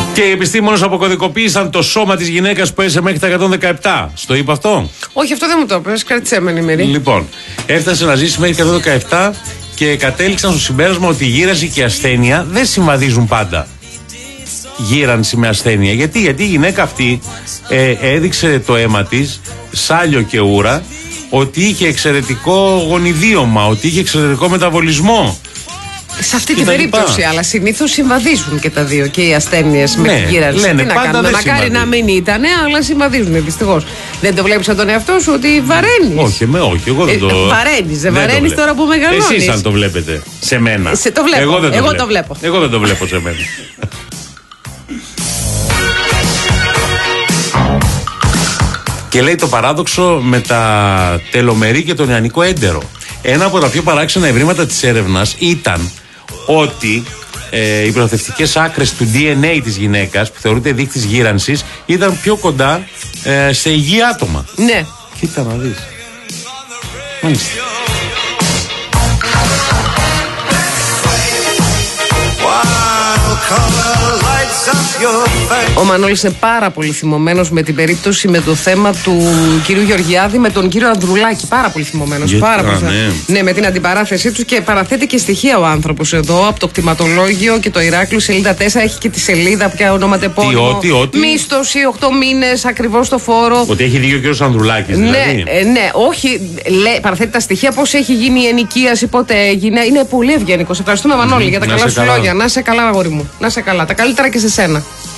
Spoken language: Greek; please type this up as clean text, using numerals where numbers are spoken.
Και οι επιστήμονες αποκωδικοποίησαν το σώμα της γυναίκας που έζησε μέχρι τα 117. Στο είπα αυτό? Όχι, αυτό δεν μου το είπες. Κράτησέ με ενημερή. Λοιπόν, έφτασε να ζήσει μέχρι 117 και κατέληξαν στο συμπέρασμα ότι η γύρανση και η ασθένεια δεν συμβαδίζουν πάντα. Γύρανση με ασθένεια. Γιατί η γυναίκα αυτή έδειξε το αίμα της, σάλιο και ούρα, ότι είχε εξαιρετικό γονιδίωμα, ότι είχε εξαιρετικό μεταβολισμό. Σε αυτή την περίπτωση, αλλά συνήθως συμβαδίζουν και τα δύο, και οι ασθένειες με την γύρανση. Λένε, τι να κάνουμε, μακάρι να μην ήταν, αλλά συμβαδίζουν δυστυχώς. Δεν το βλέπεις από τον εαυτό σου ότι βαραίνεις? Όχι, εγώ δεν το. Δεν βαραίνεις τώρα που μεγαλώνεις? Εσείς αν το βλέπετε σε μένα. Το βλέπω. Εγώ το βλέπω. Εγώ δεν το βλέπω σε μένα. Και λέει το παράδοξο με τα τελομερή και τον ιανικό έντερο. Ένα από τα πιο παράξενα ευρήματα της έρευνας ήταν ότι οι προθευτικές άκρες του DNA της γυναίκας, που θεωρείται δείκτης γύρανσης, ήταν πιο κοντά σε υγιή άτομα. Ναι. Κοίτα να δεις. Μάλιστα. Ο Μανώλης είναι πάρα πολύ θυμωμένος με την περίπτωση, με το θέμα του κυρίου Γεωργιάδη με τον κύριο Ανδρουλάκη. Πάρα πολύ θυμωμένος. Ναι, με την αντιπαράθεσή του, και παραθέτει και στοιχεία ο άνθρωπος εδώ από το κτηματολόγιο και το Ηράκλειο, σελίδα 4. Έχει και τη σελίδα πια ονοματεπώνυμο. Μίσθωση 8 μήνες ακριβώς το φόρο. Ότι έχει δίκιο ο κύριος Ανδρουλάκης, δηλαδή. Ναι, όχι. Παραθέτει τα στοιχεία, πώς έχει γίνει η ενοικίαση, πότε έγινε. Είναι πολύ ευγενικός. Ευχαριστούμε, Μανώλη, για τα καλά σου λόγια. Να σε καλά, αγόρι μου. Να σε καλά. Τα καλύτερα και σε σένα.